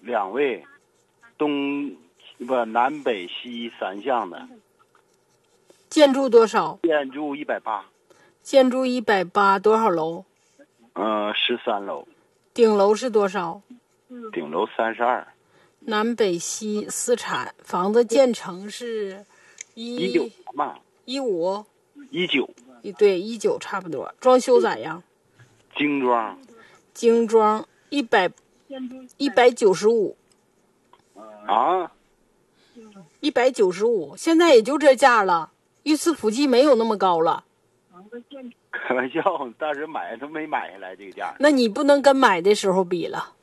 2卫，南北西3向的。 建筑多少？ 建筑180。 建筑180，多少楼 ？13楼。 顶楼是多少？ 顶楼32。 南北西私产，房子建成是 19嘛 ？15。 19。 对，19差不多。装修咋样？ 精装。 精装195。 啊 ？195，现在也就这价了，玉瓷辅基没有那么高了。 开玩笑，当时买都没买下来这个价。 那你不能跟买的时候比了。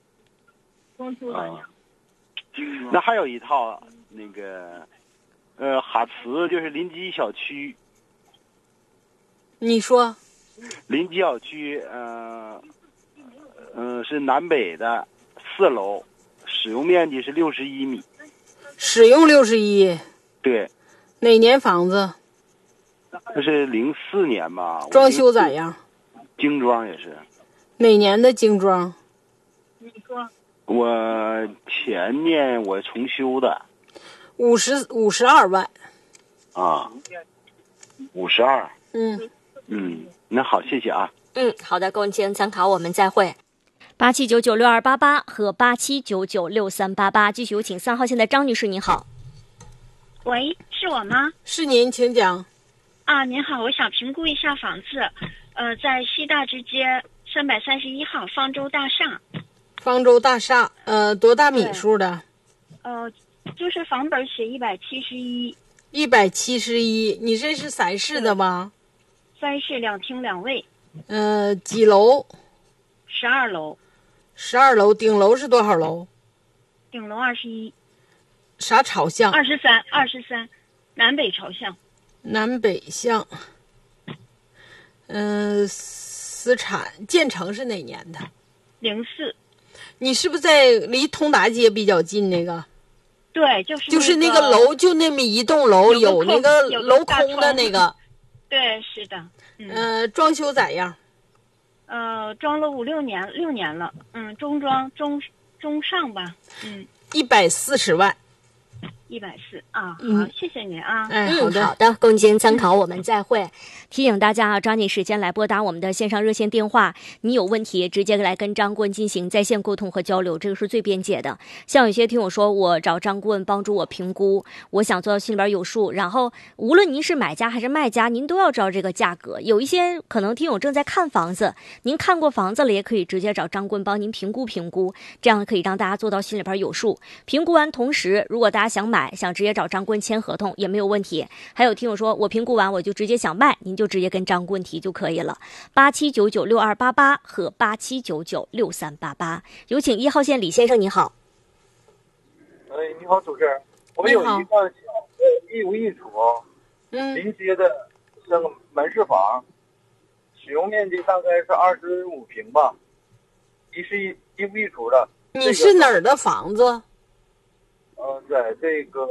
那还有一套那个哈慈，就是临基小区。 你说。 临基小区是南北的4楼，使用面积是61米。 使用61。 对。 哪年房子？ 这是04年吧。 装修咋样？ 精装也是。 哪年的精装？ 你说。 我前年我重修的。 52万。 啊，52。那好，谢谢啊。 好的，供您参考，我们再会。87996288和87996388，继续有请3号线的张女士，你好。 喂，是我吗？ 是您，请讲。 您好，我想评估一下房子，在西大直街331号方舟大厦。 方舟大厦，多大米数的？ 就是房本写171。 171，你这是3室的吗 ？3室2厅2卫。 几楼 ？12楼。 12楼，顶楼是多少楼？ 顶楼21。 啥朝向 ？23，南北朝向。 南北向。私产，建成是哪年的 ？04。 你是不是在离通达街比较近那个？ 对， 就是那个楼，就那么一栋楼，有那个镂空的那个。 对，是的。 装修咋样？ 装了6年，6年了。中装中上吧。 140万。 140啊。好，谢谢您啊。 好的，供您参考，我们再会。提醒大家抓紧时间来拨打我们的线上热线电话，你有问题直接来跟张顾问进行在线沟通和交流，这个是最便捷的。像有些听友说，我找张顾问帮助我评估，我想做到心里边有数，然后无论您是买家还是卖家，您都要知道这个价格。有一些可能听友正在看房子，您看过房子了，也可以直接找张顾问帮您评估，这样可以让大家做到心里边有数。评估完同时，如果大家想买，想直接找张顾问签合同也没有问题。还有听友说，我评估完我就直接想卖，您就直接跟张顾问提就可以了。87996288和87996388，有请1号线李先生，你好。 你好，主持人，我有一个一屋一厨，临街的这个门市房，使用面积大概是25平吧，一屋一厨的。 你是哪儿的房子？ 在这个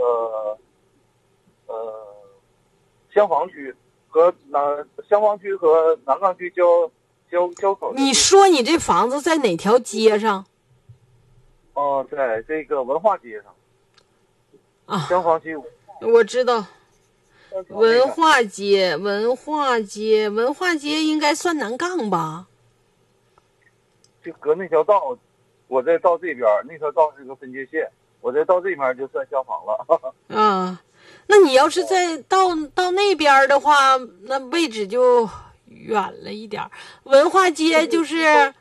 香坊区和南岗区交口。 你说你这房子在哪条街上？ 在这个文化街上。香坊区。 我知道。文化街应该算南岗吧？ 就隔那条道，我再到这边，那条道是个分界线。我再到这边就算消防了。 那你要是再到那边的话，那位置就远了一点。文化街就是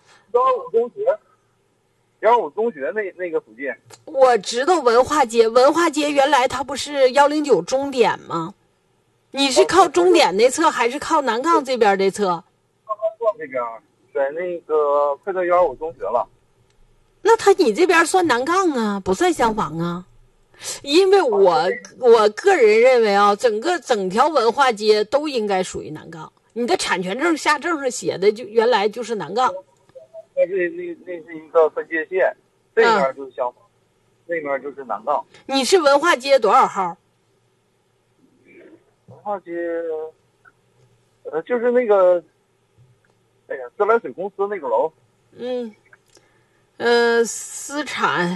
125中学那个附近。我知道文化街原来它不是109终点吗？你是靠终点那侧还是靠南岗这边这侧？ 这边在那个快到125中学了。 那你这边算南岗啊，不算厢房啊。因为我个人认为啊，整条文化街都应该属于南岗。你的产权证下证上写的就原来就是南岗。 那是一个分界线，这边就是厢房，那边就是南岗。 你是文化街多少号？ 文化街，就是那个，自来水公司那个楼。 私产